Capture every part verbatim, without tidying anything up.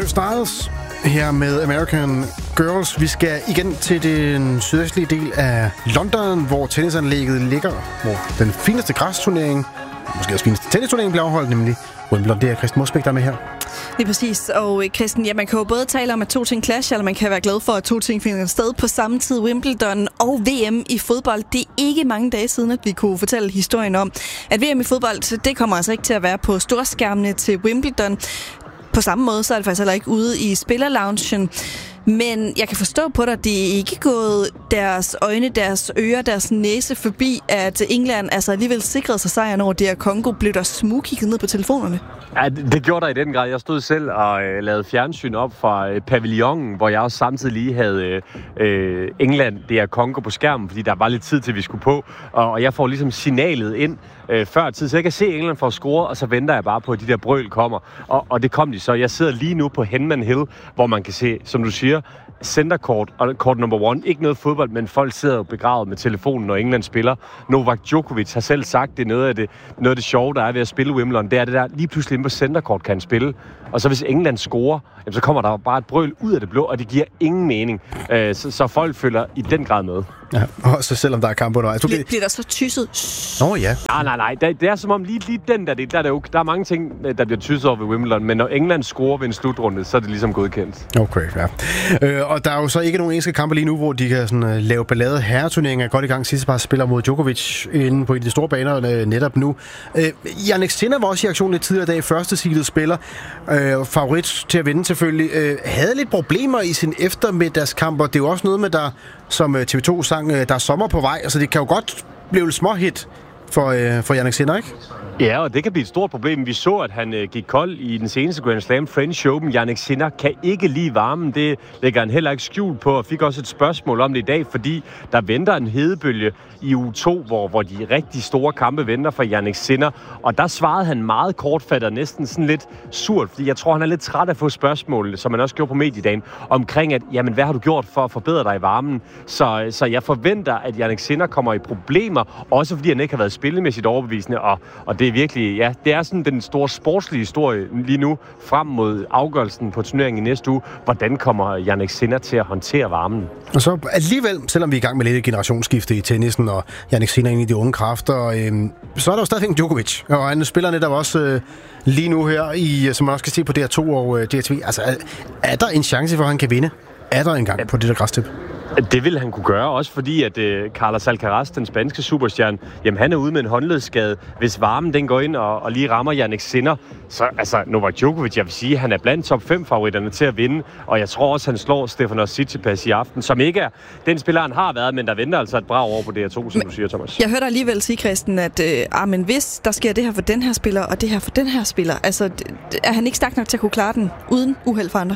Harry Styles her med American Girls. Vi skal igen til den sydøstlige del af London, hvor tennisanlægget ligger, hvor den fineste græsturnering, måske også fineste tennisturnering, bliver afholdt, nemlig Wimbledon. Det er Kristen Mosbæk, der er med her. Det er præcis. Og Kristen, ja, man kan jo både tale om, at to ting clash, eller man kan være glad for, at to ting finder sted på samme tid. Wimbledon og V M i fodbold. Det er ikke mange dage siden, at vi kunne fortælle historien om, at V M i fodbold, det kommer altså ikke til at være på storskærmene til Wimbledon. På samme måde, så er det faktisk heller ikke ude i spillerloungen. Men jeg kan forstå på dig, at det er ikke gået deres øjne, deres ører, deres næse forbi, at England altså alligevel sikrede sig sejren over D R Congo. Blev der smugkigget ned på telefonerne? Ja, det gjorde der i den grad. Jeg stod selv og øh, lavede fjernsyn op fra øh, pavillonen, hvor jeg også samtidig lige havde øh, England, D R Congo på skærmen, fordi der var lidt tid til, vi skulle på. Og, og jeg får ligesom signalet ind øh, før tid, så jeg kan se England få scoret, og så venter jeg bare på, at de der brøl kommer. Og, og det kom de så. Jeg sidder lige nu på Henman Hill, hvor man kan se, som du siger, centercourt og court number one. Ikke noget fodbold, men folk sidder jo begravet med telefonen, når England spiller. Novak Djokovic har selv sagt, det er noget af det, noget af det sjove, der er ved at spille Wimbledon. Det er det der, lige pludselig inde på centercourt kan spille. Og så hvis England scorer, jamen, så kommer der bare et brøl ud af det blå, og det giver ingen mening. Øh, så, så folk følger i den grad med. Ja, også selvom der er kamp undervejs. Bliver, bliver der så tysset? Nå ja. Nej, nej, nej. Det, det er som om lige, lige den der, det, der, er der, jo, der er mange ting, der bliver tysset over ved Wimbledon, men når England scorer ved en slutrunde, så er det ligesom godkendt. Okay, ja. Øh, og der er jo så ikke nogen engelske kampe lige nu, hvor de kan sådan, uh, lave ballade. Herreturneringen er godt i gang. Sidste par spiller mod Djokovic inde på de store baner uh, netop nu. Uh, Jannik Sinner var også i aktion lidt tidligere i dag. Første seedet spiller. Uh, favorit til at vinde selvfølgelig. Uh, havde lidt problemer i sin eftermiddagskamp, og det er jo også noget med, der, som T V to sang, uh, der er sommer på vej. Altså det kan jo godt blive et småhit for, uh, for Jannik Sinner, ikke? Ja, og det kan blive et stort problem. Vi så, at han øh, gik kold i den seneste Grand Slam French Open. Jannik Sinner kan ikke lide varmen. Det lægger han heller ikke skjult på, og fik også et spørgsmål om det i dag, fordi der venter en hedebølge i uge to, hvor, hvor de rigtig store kampe venter for Jannik Sinner. Og der svarede han meget kortfattet, næsten sådan lidt surt, fordi jeg tror, han er lidt træt af at få spørgsmål, som han også gjorde på mediedagen, omkring at, jamen, hvad har du gjort for at forbedre dig i varmen? Så, så jeg forventer, at Jannik Sinner kommer i problemer, også fordi han ikke har været spillemæssigt overbevisende, og, og det er virkelig, ja, det er sådan den store sportslige historie lige nu, frem mod afgørelsen på turneringen i næste uge. Hvordan kommer Jannik Sinner til at håndtere varmen? Og så alligevel, selvom vi er i gang med lidt generationsskifte i tennisen, og Jannik Sinner ind i de unge kræfter, øh, så er der jo stadigvæk Djokovic, og han spiller netop også øh, lige nu her, i, som man også kan se på D R to og øh, D R T V. Altså, er, er der en chance for, at han kan vinde? Er der engang på det der græstip? Det vil han kunne gøre, også fordi at uh, Carlos Alcaraz, den spanske superstjerne, jamen han er ude med en håndledsskade. Hvis varmen den går ind og, og lige rammer Jannik Sinner, så altså Novak Djokovic, jeg vil sige, han er blandt top fem favoritterne til at vinde, og jeg tror også, han slår Stefanos Tsitsipas i aften, som ikke er den spiller, han har været, men der venter altså et brag over på D R to, som men, du siger, Thomas. Jeg hørte alligevel sige, Kristen, at øh, ah, men hvis der sker det her for den her spiller, og det her for den her spiller, altså er han ikke stærk nok til at kunne klare den uden uheld for andre?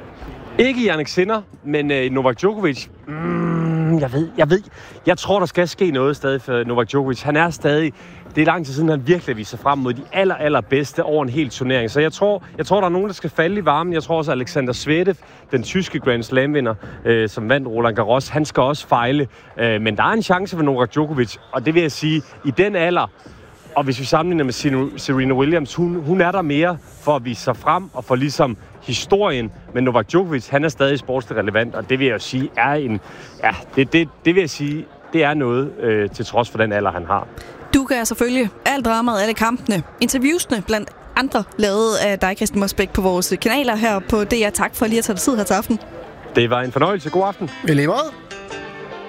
Ikke Jannik Sinner, men øh, Novak Djokovic, mm, jeg ved, jeg ved, jeg tror, der skal ske noget stadig for Novak Djokovic. Han er stadig, det er lang tid siden, han virkelig viser frem mod de aller, aller bedste over en hel turnering. Så jeg tror, jeg tror, der er nogen, der skal falde i varmen. Jeg tror også, Alexander Zverev, den tyske Grand Slam-vinder, øh, som vandt Roland Garros, han skal også fejle. Øh, men der er en chance for Novak Djokovic, og det vil jeg sige, i den alder, og hvis vi sammenligner med Serena Williams, hun, hun er der mere for at vise sig frem og for ligesom historien, men Novak Djokovic, han er stadig sportsligt relevant, og det vil jeg jo sige er en, ja, det, det, det vil jeg sige, det er noget øh, til trods for den alder, han har. Du kan altså følge alt dramaet, alle kampene, interviewsene blandt andre lavet af dig, Kristen Mosbæk, på vores kanaler her på D R. Tak for lige at tage tid her til aften. Det var en fornøjelse. God aften. I lige måde.